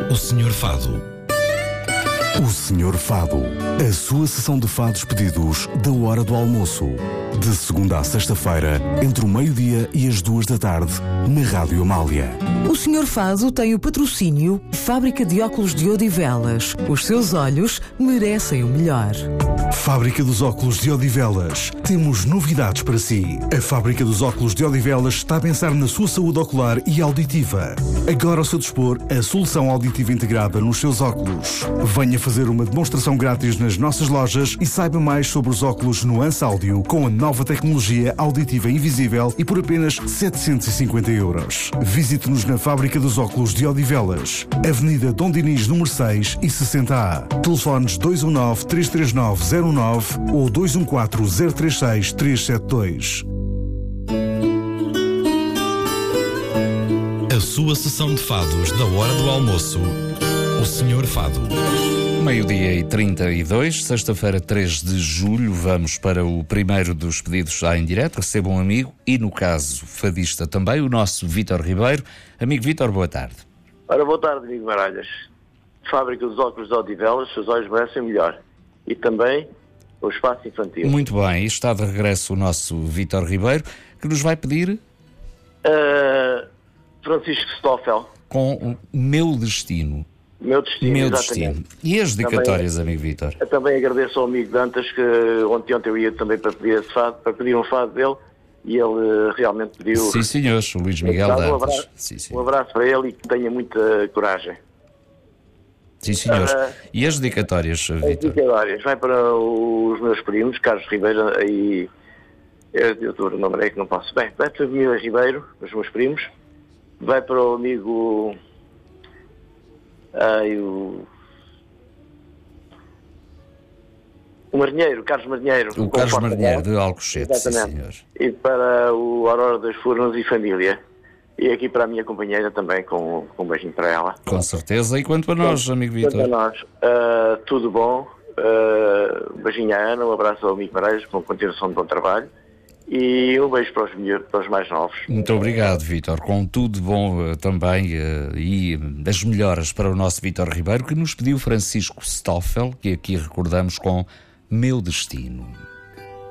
O Senhor Fado. O Senhor Fado. A sua sessão de fados pedidos da hora do almoço. De segunda a sexta-feira, entre o meio-dia e as 2 da tarde, na Rádio Amália. O Senhor Fado tem o patrocínio Fábrica de Óculos de Odivelas. Os seus olhos merecem o melhor. Fábrica dos Óculos de Odivelas. Temos novidades para si. A Fábrica dos Óculos de Odivelas está a pensar na sua saúde ocular e auditiva. Agora ao seu dispor, a solução auditiva integrada nos seus óculos. Venha fazer uma demonstração grátis nas nossas lojas e saiba mais sobre os óculos Nuance Áudio com a nova tecnologia auditiva invisível e por apenas 750 €. Visite-nos na Fábrica dos Óculos de Odivelas, Avenida Dom Dinis, número 6 e 60A. Telefones 219-339-09 ou 214-036-372. A sua sessão de fados da hora do almoço. O Senhor Fado. Meio-dia e 32, sexta-feira, 3 de julho, vamos para o primeiro dos pedidos já em direto. Recebo um amigo e, no caso, fadista também, o nosso Vítor Ribeiro. Amigo Vítor, boa tarde. Ora, boa tarde, amigo Maralhas. Fábrica dos Óculos de Odivelas, seus olhos merecem melhor. E também o espaço infantil. Muito bem, e está de regresso o nosso Vítor Ribeiro, que nos vai pedir... Francisco Stoffel. Com o Meu Destino. Meu Destino, Meu exatamente. Destino. E as dedicatórias, também, amigo Vítor? Eu também agradeço ao amigo Dantas, que ontem eu ia também para pedir esse fado, para pedir um fado dele, e ele realmente pediu... Sim, senhores, o Luís Miguel Dantas. Um abraço para ele e que tenha muita coragem. Sim, senhores. E as dedicatórias, Vítor? As dedicatórias vai para os meus primos, Carlos Ribeiro e... Eu estou no nome que não posso. Bem, vai para a família Ribeiro, os meus primos. Vai para o amigo... O Marinheiro, Carlos Marinheiro. O Carlos Marinheiro, de Alcochete, sim, senhor. E para o Aurora das Furnas e família. E aqui para a minha companheira também, com um beijinho para ela. Com certeza. E quanto a nós, amigo Vítor? Quanto a nós, tudo bom. Beijinho à Ana, um abraço ao amigo Marais, com continuação de bom trabalho. E um beijo para os mais novos. Muito obrigado, Vítor. Com tudo bom também e das melhoras para o nosso Vítor Ribeiro, que nos pediu Francisco Stoffel, que aqui recordamos com Meu Destino.